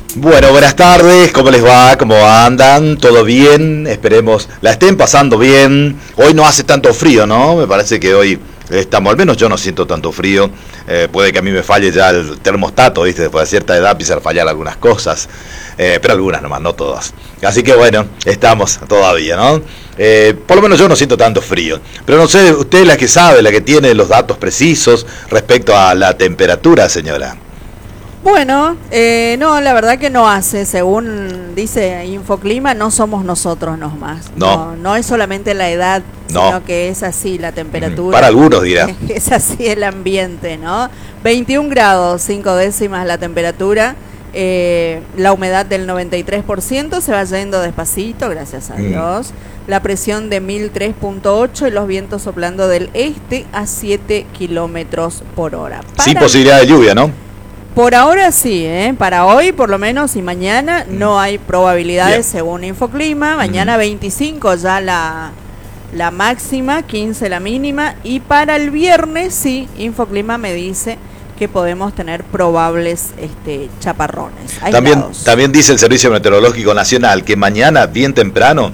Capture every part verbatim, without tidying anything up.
Bueno, buenas tardes, ¿cómo les va? ¿Cómo andan? ¿Todo bien? Esperemos la estén pasando bien. Hoy no hace tanto frío, ¿no? Me parece que hoy estamos, al menos yo no siento tanto frío. Eh, puede que a mí me falle ya el termostato, ¿viste? Después de cierta edad empiezan a fallar algunas cosas, eh, pero algunas nomás, no todas. Así que bueno, estamos todavía, ¿no? Eh, por lo menos yo no siento tanto frío. Pero no sé, usted es la que sabe, la que tiene los datos precisos respecto a la temperatura, señora. Bueno, eh, no, la verdad que no hace, según dice Infoclima, no somos nosotros nomás. No. No, no es solamente la edad, No. sino que es así la temperatura. Para algunos dirá. Es así el ambiente, ¿no? veintiún grados, cinco décimas la temperatura, eh, la humedad del noventa y tres por ciento, se va yendo despacito, gracias a Dios. Mm. La presión de mil tres punto ocho y los vientos soplando del este a siete kilómetros por hora. Para Sin posibilidad de lluvia, ¿no? Por ahora sí, ¿eh? Para hoy por lo menos y mañana mm. no hay probabilidades. Bien. Según Infoclima. Mañana mm. veinticinco ya la, la máxima, quince la mínima, y para el viernes sí, Infoclima me dice que podemos tener probables este, chaparrones también, también dice el Servicio Meteorológico Nacional que mañana bien temprano,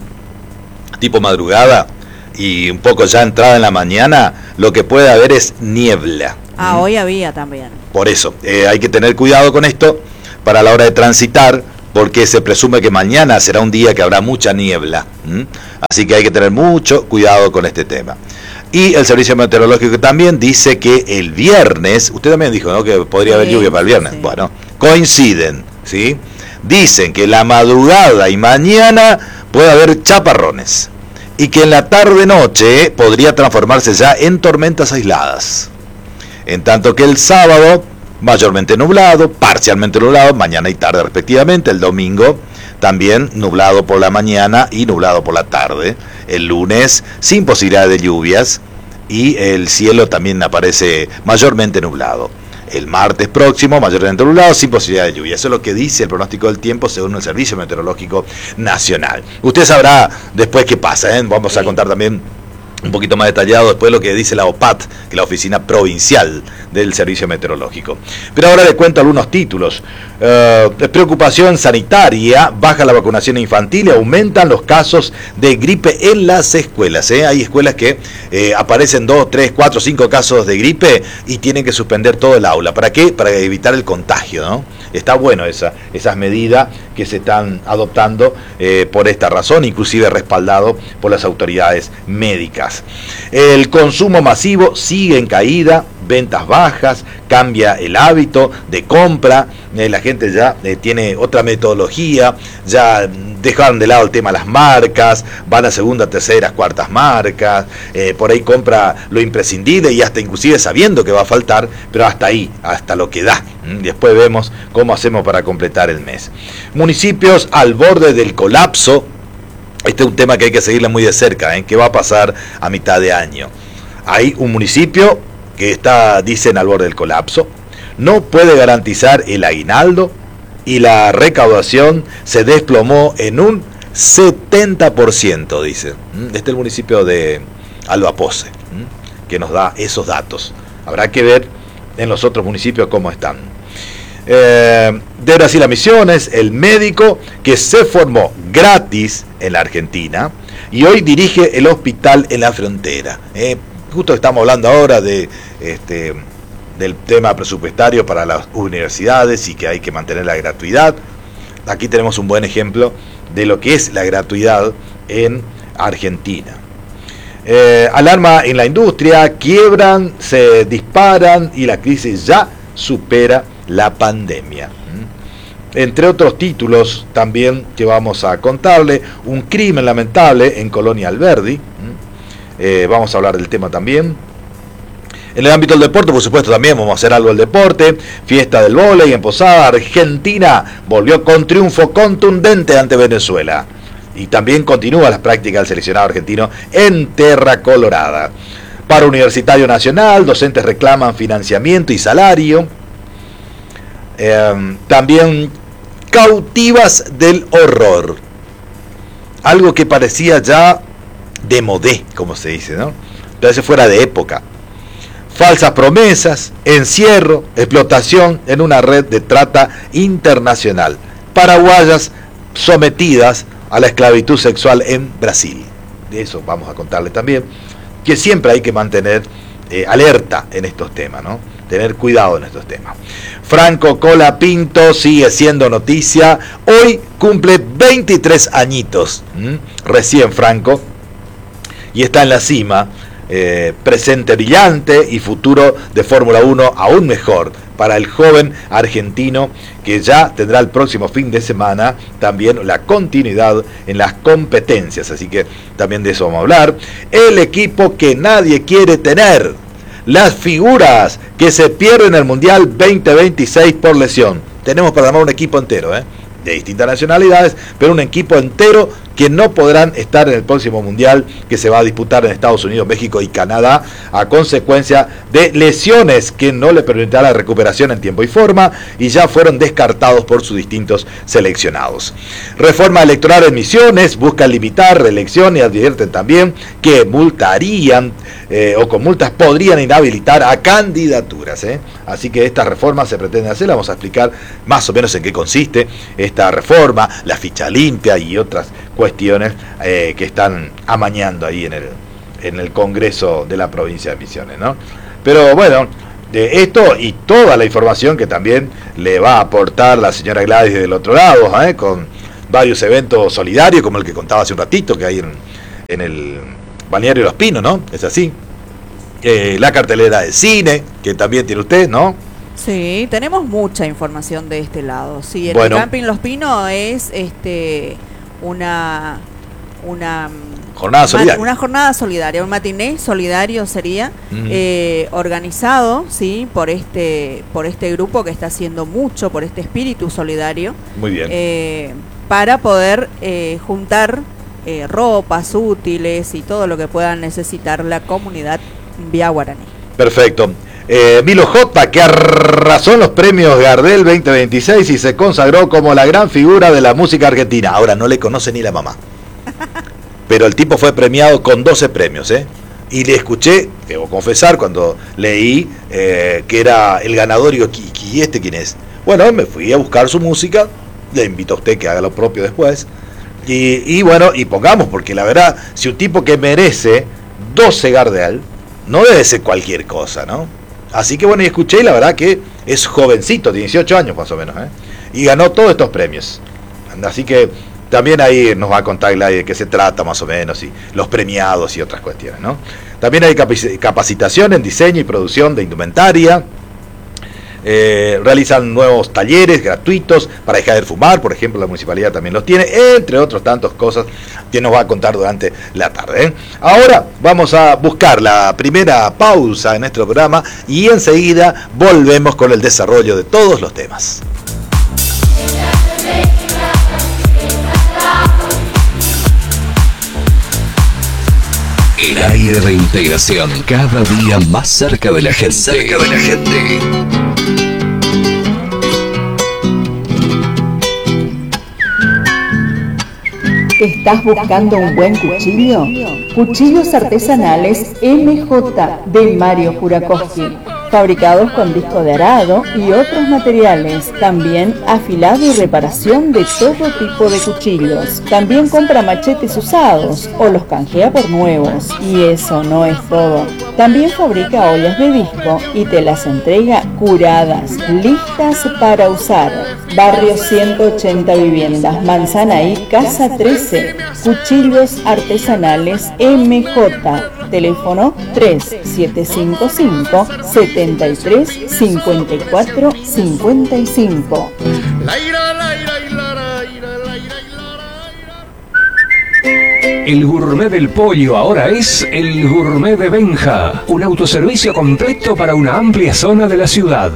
tipo madrugada y un poco ya entrada en la mañana, lo que puede haber es niebla. Ah, ¿Mm? Hoy había también. Por eso, eh, hay que tener cuidado con esto para la hora de transitar, porque se presume que mañana será un día que habrá mucha niebla. ¿Mm? Así que hay que tener mucho cuidado con este tema. Y el Servicio Meteorológico también dice que el viernes, usted también dijo, ¿no?, que podría sí, haber lluvia para el viernes. Sí. Bueno, coinciden, ¿sí? Dicen que la madrugada y mañana puede haber chaparrones y que en la tarde-noche podría transformarse ya en tormentas aisladas. En tanto que el sábado, mayormente nublado, parcialmente nublado, mañana y tarde respectivamente. El domingo, también nublado por la mañana y nublado por la tarde. El lunes, sin posibilidad de lluvias, y el cielo también aparece mayormente nublado. El martes próximo, mayormente nublado, sin posibilidad de lluvia. Eso es lo que dice el pronóstico del tiempo según el Servicio Meteorológico Nacional. Usted sabrá después qué pasa, ¿eh? Vamos a contar también un poquito más detallado después lo que dice la O P A T, que es la Oficina Provincial del Servicio Meteorológico. Pero ahora le cuento algunos títulos. Uh, preocupación sanitaria, baja la vacunación infantil y aumentan los casos de gripe en las escuelas. ¿eh? Hay escuelas que eh, aparecen dos, tres, cuatro, cinco casos de gripe y tienen que suspender todo el aula. ¿Para qué? Para evitar el contagio, ¿no? Está bueno esa, esas medidas que se están adoptando eh, por esta razón, inclusive respaldado por las autoridades médicas. El consumo masivo sigue en caída, ventas bajas, cambia el hábito de compra, eh, la gente ya eh, tiene otra metodología, ya dejaron de lado el tema de las marcas, van a segunda, terceras, cuartas marcas, eh, por ahí compra lo imprescindible y hasta inclusive sabiendo que va a faltar, pero hasta ahí, hasta lo que da. Después vemos cómo hacemos para completar el mes. Municipios al borde del colapso. Este es un tema que hay que seguirle muy de cerca, ¿eh? ¿Qué va a pasar a mitad de año? Hay un municipio que está, dicen, al borde del colapso, no puede garantizar el aguinaldo y la recaudación se desplomó en un setenta por ciento, dicen. Este es el municipio de Albapoce, que nos da esos datos. Habrá que ver en los otros municipios cómo están. Eh, de Brasil a Misiones, el médico que se formó gratis en la Argentina y hoy dirige el hospital en la frontera. Eh, justo estamos hablando ahora de este del tema presupuestario para las universidades y que hay que mantener la gratuidad. Aquí tenemos un buen ejemplo de lo que es la gratuidad en Argentina. Eh, alarma en la industria, quiebran, se disparan y la crisis ya supera la pandemia. Entre otros títulos también que vamos a contarle, un crimen lamentable en Colonia Alberdi. Eh, vamos a hablar del tema también. En el ámbito del deporte, por supuesto, también vamos a hacer algo del deporte. Fiesta del vóley en Posada. Argentina volvió con triunfo contundente ante Venezuela. Y también continúa las prácticas del seleccionado argentino en Terra Colorada. Paro Universitario Nacional, docentes reclaman financiamiento y salario. Eh, también cautivas del horror. Algo que parecía ya de modé, como se dice, ¿no? Parece fuera de época. Falsas promesas, encierro, explotación en una red de trata internacional. paraguayas sometidas a la esclavitud sexual en Brasil. De eso vamos a contarle también, que siempre hay que mantener eh, alerta en estos temas, ¿no? Tener cuidado en estos temas. Franco Colapinto sigue siendo noticia. Hoy cumple veintitrés añitos, ¿m? Recién Franco, y está en la cima. Eh, presente brillante y futuro de Fórmula uno aún mejor para el joven argentino, que ya tendrá el próximo fin de semana también la continuidad en las competencias, así que también de eso vamos a hablar. El equipo que nadie quiere tener, las figuras que se pierden el Mundial veinte veintiséis por lesión. Tenemos para armar un equipo entero, ¿eh? de distintas nacionalidades, pero un equipo entero que no podrán estar en el próximo Mundial que se va a disputar en Estados Unidos, México y Canadá, a consecuencia de lesiones que no le permitirá la recuperación en tiempo y forma, y ya fueron descartados por sus distintos seleccionados. Reforma electoral en Misiones, busca limitar reelección y advierten también que multarían eh, o con multas podrían inhabilitar a candidaturas. ¿eh? Así que esta reforma se pretende hacer, vamos a explicar más o menos en qué consiste esta reforma, la ficha limpia y otras cuestiones eh, que están amañando ahí en el, en el Congreso de la provincia de Misiones, ¿no? Pero bueno, de esto y toda la información que también le va a aportar la señora Gladys del otro lado, ¿eh? con varios eventos solidarios, como el que contaba hace un ratito, que hay en, en el Balneario Los Pinos, ¿no? Es así. Eh, la cartelera de cine, que también tiene usted, ¿no? Sí, tenemos mucha información de este lado. Sí, el bueno. Camping Los Pinos es este una una jornada solidaria, una jornada solidaria, un matiné solidario sería, uh-huh. eh, organizado, sí, por este por este grupo que está haciendo mucho por este espíritu solidario. Muy bien. Eh, para poder eh, juntar eh, ropas útiles y todo lo que puedan necesitar la comunidad vía guaraní. Perfecto. Eh, Milo J, que arrasó en los premios Gardel veinte veintiséis y se consagró como la gran figura de la música argentina. Ahora no le conoce ni la mamá. Pero el tipo fue premiado con doce premios, ¿eh? Y le escuché, debo confesar, cuando leí eh, que era el ganador, y digo, ¿y este quién es? Bueno, me fui a buscar su música, le invito a usted que haga lo propio después. Y, y bueno, y pongamos, porque la verdad, si un tipo que merece doce Gardel, no debe ser cualquier cosa, ¿no? Así que bueno, y escuché y la verdad que es jovencito, dieciocho años más o menos, ¿eh? Y ganó todos estos premios. Así que también ahí nos va a contar Gladys de qué se trata más o menos, y los premiados y otras cuestiones, ¿no? También hay capacitación en diseño y producción de indumentaria. Eh, realizan nuevos talleres gratuitos para dejar de fumar, por ejemplo, la municipalidad también los tiene, entre otros tantos cosas que nos va a contar durante la tarde, ¿eh? Ahora vamos a buscar la primera pausa en nuestro programa y enseguida volvemos con el desarrollo de todos los temas. El aire de integración, cada día más cerca de la gente. Cerca de la gente. ¿Estás buscando un buen cuchillo? Cuchillos artesanales M J de Mario Kurakowski, fabricados con disco de arado y otros materiales. También afilado y reparación de todo tipo de cuchillos. También compra machetes usados o los canjea por nuevos. Y eso no es todo. También fabrica ollas de disco y te las entrega curadas, listas para usar. Barrio ciento ochenta Viviendas, Manzana I, Casa trece. Cuchillos artesanales M J. Teléfono tres siete cinco cinco, siete tres cinco cuatro cinco cinco. El gourmet del pollo ahora es el gourmet de Benja, un autoservicio completo para una amplia zona de la ciudad.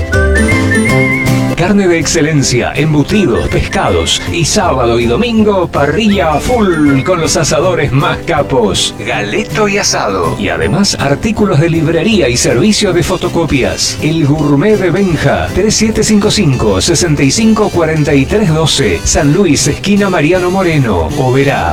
Carne de excelencia, embutidos, pescados y sábado y domingo parrilla a full con los asadores más capos, galeto y asado. Y además artículos de librería y servicio de fotocopias. El gourmet de Benja, tres siete cinco cinco, seis cinco cuatro tres uno dos, San Luis, esquina Mariano Moreno, Oberá.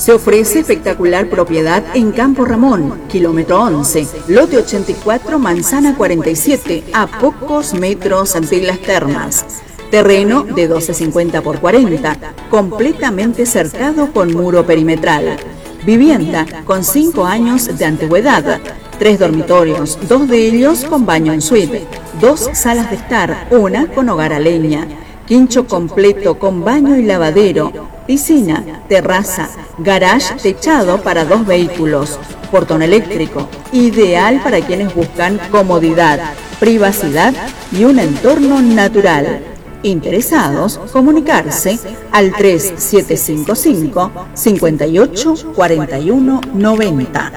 Se ofrece espectacular propiedad en Campo Ramón, kilómetro once, lote ochenta y cuatro, manzana cuarenta y siete, a pocos metros de las termas. Terreno de doce cincuenta por cuarenta, completamente cercado con muro perimetral. Vivienda con cinco años de antigüedad. Tres dormitorios, dos de ellos con baño en suite. Dos salas de estar, una con hogar a leña. Quincho completo con baño y lavadero. Piscina, terraza, garage techado para dos vehículos. Portón eléctrico, ideal para quienes buscan comodidad, privacidad y un entorno natural. Interesados, comunicarse al tres siete cinco cinco, cinco ocho cuatro uno nueve cero.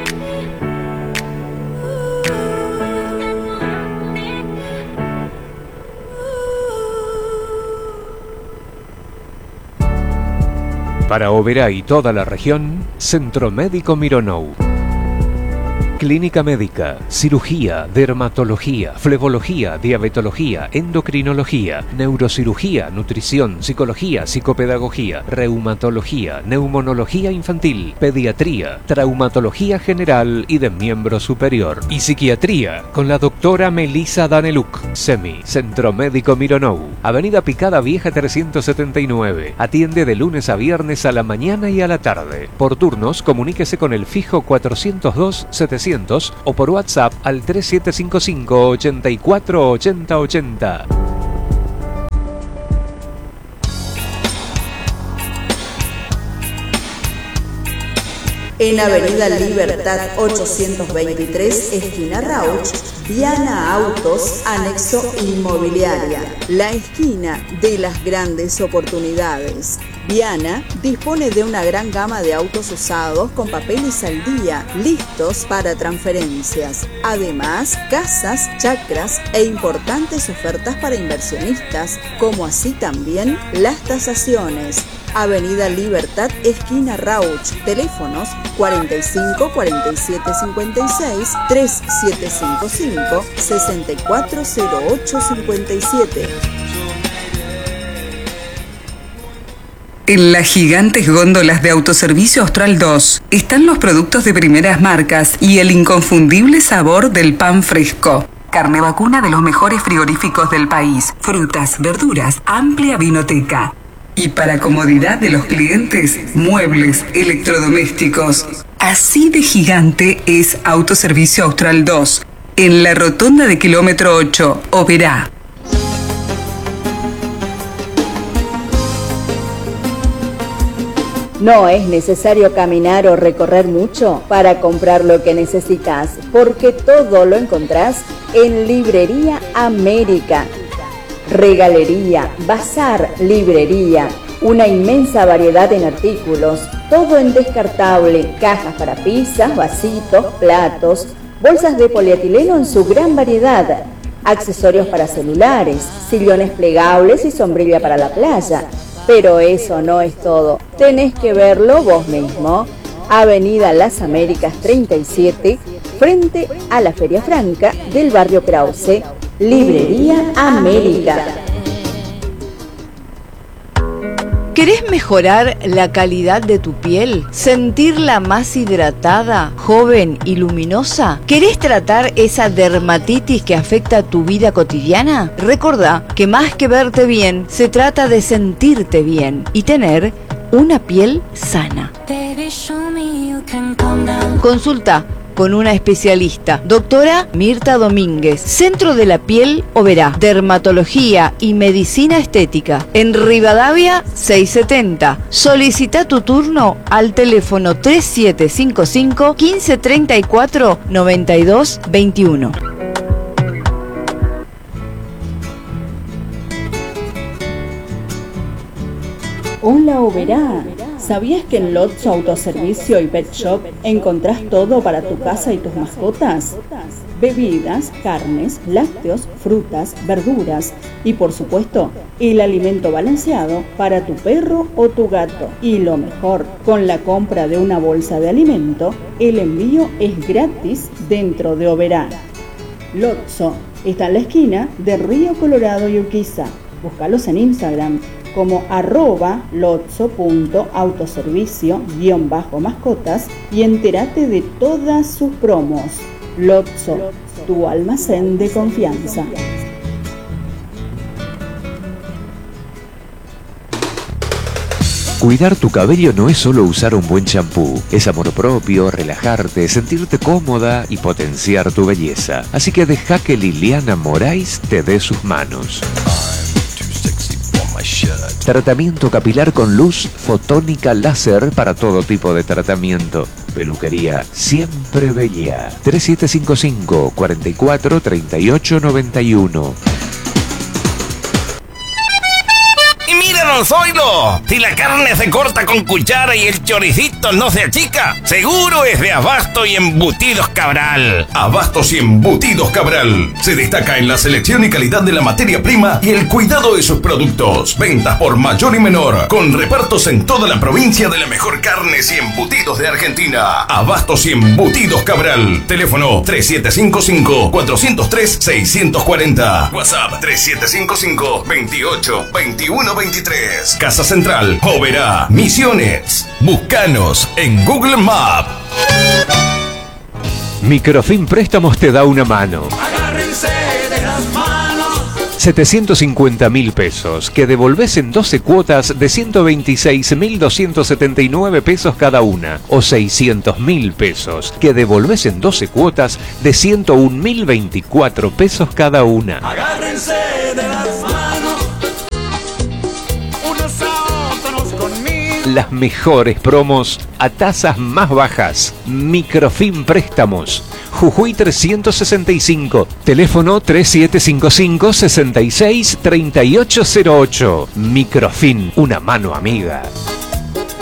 Para Oberá y toda la región, Centro Médico Mironou. Clínica médica, cirugía, dermatología, flebología, diabetología, endocrinología, neurocirugía, nutrición, psicología, psicopedagogía, reumatología, neumonología infantil, pediatría, traumatología general y de miembro superior y psiquiatría con la doctora Melissa Daneluk. SEMI, Centro Médico Mironou, Avenida Picada Vieja trescientos setenta y nueve. Atiende de lunes a viernes a la mañana y a la tarde. Por turnos, comuníquese con el fijo cuatrocientos dos setecientos o por WhatsApp al tres siete cinco cinco, ochenta y cuatro, ochenta ochenta. En Avenida Libertad ochocientos veintitrés, esquina Rauch, Viana Autos, anexo inmobiliaria. La esquina de las grandes oportunidades. Viana dispone de una gran gama de autos usados con papeles al día, listos para transferencias. Además, casas, chacras e importantes ofertas para inversionistas, como así también las tasaciones. Avenida Libertad, esquina Rauch. Teléfonos cuarenta y cinco, cuarenta y siete, cincuenta y seis, tres siete cinco cinco, sesenta y cuatro cero ocho cincuenta y siete. En las gigantes góndolas de Autoservicio Austral dos están los productos de primeras marcas y el inconfundible sabor del pan fresco. Carne vacuna de los mejores frigoríficos del país. Frutas, verduras, amplia vinoteca. Y para comodidad de los clientes, muebles, electrodomésticos. Así de gigante es Autoservicio Austral dos, en la rotonda de kilómetro ocho, Oberá. No es necesario caminar o recorrer mucho para comprar lo que necesitas, porque todo lo encontrás en Librería América. Regalería, bazar, librería, una inmensa variedad en artículos, todo en descartable, cajas para pizzas, vasitos, platos, bolsas de polietileno en su gran variedad, accesorios para celulares, sillones plegables y sombrilla para la playa. Pero eso no es todo, tenés que verlo vos mismo. Avenida Las Américas treinta y siete, frente a la Feria Franca del barrio Krause, Librería América. ¿Querés mejorar la calidad de tu piel? ¿Sentirla más hidratada, joven y luminosa? ¿Querés tratar esa dermatitis que afecta tu vida cotidiana? Recordá que más que verte bien, se trata de sentirte bien y tener una piel sana. Consulta con una especialista, doctora Mirta Domínguez, Centro de la Piel Oberá, Dermatología y Medicina Estética, en Rivadavia seiscientos setenta. Solicita tu turno al teléfono tres siete cinco cinco, quince treinta y cuatro, noventa y dos veintiuno. Hola Oberá, ¿sabías que en Lotso Autoservicio y Pet Shop encontrás todo para tu casa y tus mascotas? Bebidas, carnes, lácteos, frutas, verduras y por supuesto el alimento balanceado para tu perro o tu gato. Y lo mejor, con la compra de una bolsa de alimento, el envío es gratis dentro de Oberá. Lotso está en la esquina de Río Colorado y Urquiza. Búscalos en Instagram, como arroba lotso.autoservicio guión bajo mascotas y entérate de todas sus promos. Lotso, tu almacén de confianza. Cuidar tu cabello no es solo usar un buen champú, es amor propio, relajarte, sentirte cómoda y potenciar tu belleza. Así que deja que Liliana Moraes te dé sus manos. Tratamiento capilar con luz fotónica láser para todo tipo de tratamiento. Peluquería Siempre Bella. tres siete cinco cinco, cuatro cuatro, tres ocho nueve uno. Y mira, don Zoilo, si la carne se corta con cuchara y el choricito no se achica, seguro es de Abasto y Embutidos Cabral. Abastos y Embutidos Cabral se destaca en la selección y calidad de la materia prima y el cuidado de sus productos. Ventas por mayor y menor, con repartos en toda la provincia de la mejor carnes y embutidos de Argentina. Abastos y Embutidos Cabral. Teléfono tres siete cinco cinco, cuatro cero tres, seis cuatro cero. WhatsApp tres siete cinco cinco, veintiocho, veintiuno, veintitrés. Casa Central, Oberá, Misiones. Búscanos en Google Maps. Microfin Préstamos te da una mano. Agárrense de las manos. setecientos cincuenta mil pesos que devolvés en doce cuotas de ciento veintiséis mil doscientos setenta y nueve pesos cada una, o seiscientos mil pesos que devolvés en doce cuotas de ciento un mil veinticuatro pesos cada una. Agárrense de las manos. Unos a otros conmigo. Las mejores promos a tasas más bajas. Microfin Préstamos. Jujuy trescientos sesenta y cinco. Teléfono tres siete cinco cinco, seis seis, tres ocho cero ocho. Microfin, una mano amiga.